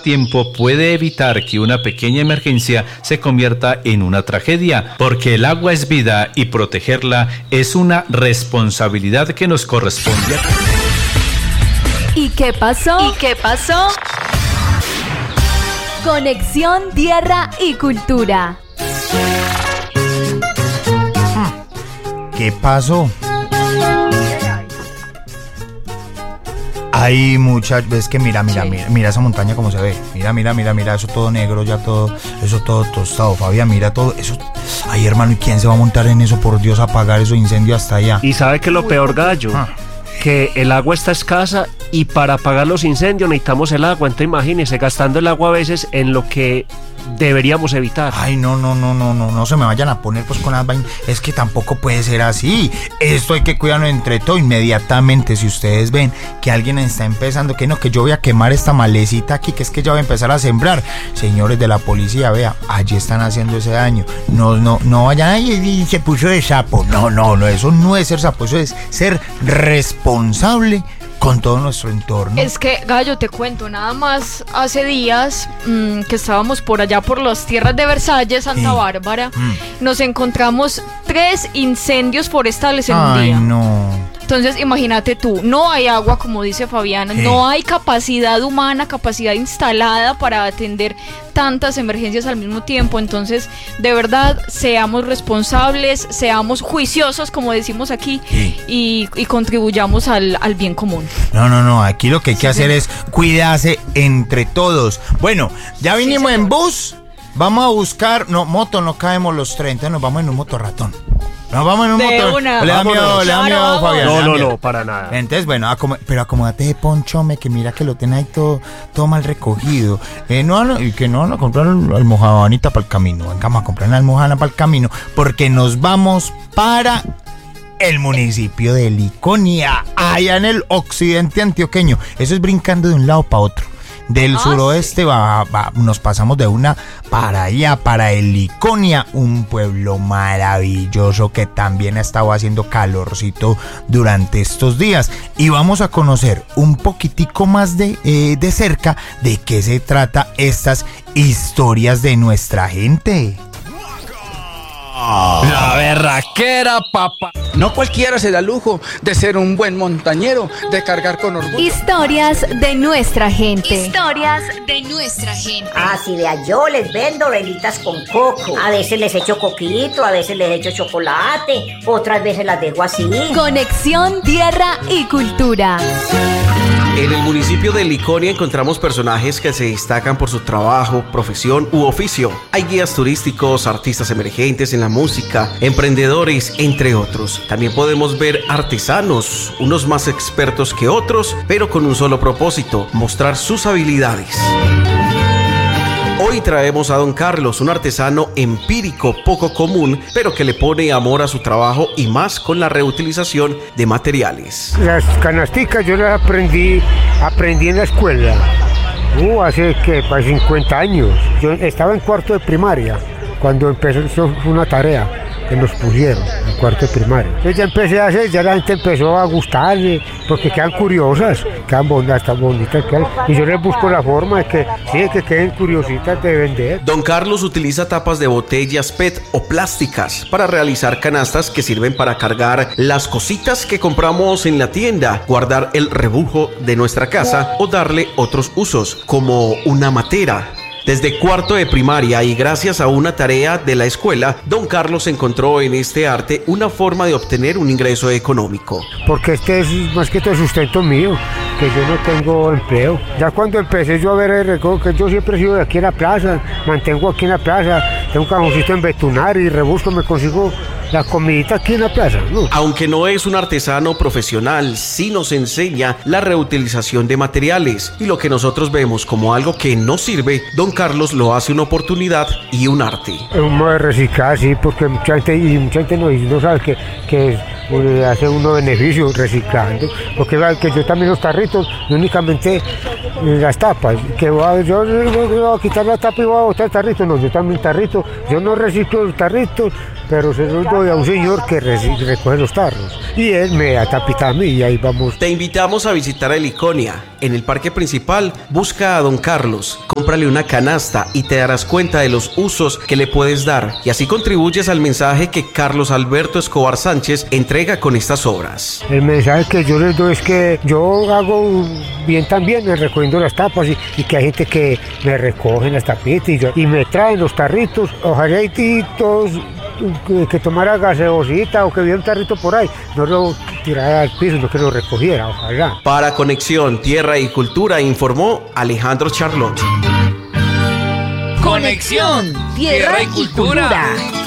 tiempo puede evitar que una pequeña emergencia se convierta en una tragedia, porque el agua es vida y protegerla es una responsabilidad que nos corresponde. ¿Y qué pasó? ¿Y qué pasó? Conexión Tierra y Cultura. ¿Qué pasó? Ay, muchachos, ves que mira esa montaña como se ve. Mira, eso todo negro, ya todo, eso todo tostado. Fabián, mira todo eso. Ay, hermano, ¿y quién se va a montar en eso? Por Dios, apagar esos incendios hasta allá. Y sabe que lo peor, Gallo, que el agua está escasa y para apagar los incendios necesitamos el agua. Entonces imagínese, gastando el agua a veces en lo que deberíamos evitar. Ay, no se me vayan a poner pues con las vainas. Es que tampoco puede ser así. Esto hay que cuidarlo entre todo inmediatamente. Si ustedes ven que alguien está empezando, que yo voy a quemar esta malecita aquí, que es que ya voy a empezar a sembrar. Señores de la policía, vea, allí están haciendo ese daño. No vayan ahí y se puso de sapo. No, eso no es ser sapo, eso es ser responsable con todo nuestro entorno. Es que, Gallo, te cuento, nada más hace días que estábamos por allá por las tierras de Versalles, Santa Bárbara, nos encontramos 3 incendios forestales en un día. Ay, no. Entonces, imagínate tú, no hay agua, como dice Fabián, no hay capacidad humana, capacidad instalada para atender tantas emergencias al mismo tiempo. Entonces, de verdad, seamos responsables, seamos juiciosos, como decimos aquí, y contribuyamos al bien común. No, aquí lo que hay que hacer es cuidarse entre todos. Bueno, ya vinimos en bus, vamos a buscar, moto no caemos los 30, nos vamos en un motorratón. Nos vamos en un motor. Le da miedo, Fabián. No, para nada. Entonces, bueno, pero acomódate de ponchome, que mira que lo tiene ahí todo mal recogido. Y que no van a comprar almohadanita para el camino. Vamos a comprar una almohadana para el camino, porque nos vamos para el municipio de Liconia, allá en el occidente antioqueño. Eso es brincando de un lado para otro. Del suroeste nos pasamos de una para allá, para el Liconia, un pueblo maravilloso que también ha estado haciendo calorcito durante estos días. Y vamos a conocer un poquitico más de cerca de qué se trata estas historias de nuestra gente. La berraquera, papá. No cualquiera se da lujo de ser un buen montañero, de cargar con orgullo. Historias de nuestra gente. Historias de nuestra gente. Si vea, yo les vendo velitas con coco. A veces les echo coquito, a veces les echo chocolate, otras veces las dejo así. Conexión Tierra y Cultura. En el municipio de Liconia encontramos personajes que se destacan por su trabajo, profesión u oficio. Hay guías turísticos, artistas emergentes en la música, emprendedores, entre otros. También podemos ver artesanos, unos más expertos que otros, pero con un solo propósito: mostrar sus habilidades. Hoy traemos a don Carlos, un artesano empírico poco común, pero que le pone amor a su trabajo y más con la reutilización de materiales. Las canasticas yo las aprendí en la escuela, hace 50 años. Yo estaba en cuarto de primaria cuando empezó, eso fue una tarea que nos pusieron en cuarto de primaria. Entonces ya empecé a hacer, ya la gente empezó a gustarle, porque quedan curiosas, quedan hasta bonitas, y yo les busco la forma de que queden curiositas de vender. Don Carlos utiliza tapas de botellas PET o plásticas para realizar canastas que sirven para cargar las cositas que compramos en la tienda, guardar el rebujo de nuestra casa o darle otros usos, como una matera. Desde cuarto de primaria y gracias a una tarea de la escuela, don Carlos encontró en este arte una forma de obtener un ingreso económico. Porque este es más que todo sustento mío, que yo no tengo empleo. Ya cuando empecé yo a ver el recodo, que yo siempre he sido de aquí en la plaza, mantengo aquí en la plaza, tengo un cajoncito en Betunar y rebusco, me consigo la comidita aquí en la plaza, ¿no? Aunque no es un artesano profesional, sí nos enseña la reutilización de materiales, y lo que nosotros vemos como algo que no sirve, don Carlos lo hace una oportunidad y un arte. Es un modo de reciclar, sí, porque mucha gente no sabe que hace uno beneficio reciclando, porque que yo también los tarritos, no únicamente las tapas, que yo voy a quitar la tapa y voy a botar el tarrito, no, yo también tarrito, yo no reciclo los tarritos, pero se los doy a un señor que recoge los tarros. Y él me da tapita a mí y ahí vamos. Te invitamos a visitar el Iconia. En el parque principal, busca a don Carlos, cómprale una canasta y te darás cuenta de los usos que le puedes dar. Y así contribuyes al mensaje que Carlos Alberto Escobar Sánchez entrega con estas obras. El mensaje que yo les doy es que yo hago bien también recogiendo las tapas y que hay gente que me recoge las tapitas y me traen los tarritos. Ojalá y todos que tomara gaseosita o que viera un tarrito por ahí, no lo tirara al piso, no que lo recogiera, ojalá. Para Conexión Tierra y Cultura informó Alejandro Charlotte. Conexión Tierra y Cultura.